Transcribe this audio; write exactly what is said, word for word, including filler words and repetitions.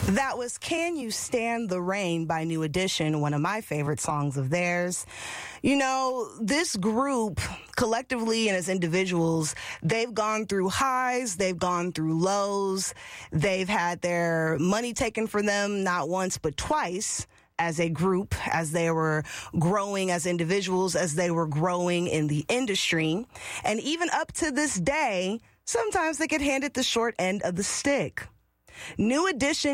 That was Can You Stand the Rain by New Edition, one of my favorite songs of theirs. You know, this group, collectively and as individuals, they've gone through highs, they've gone through lows, they've had their money taken from them not once but twice as a group, as they were growing as individuals, as they were growing in the industry. And even up to this day, sometimes they get handed the short end of the stick. New Edition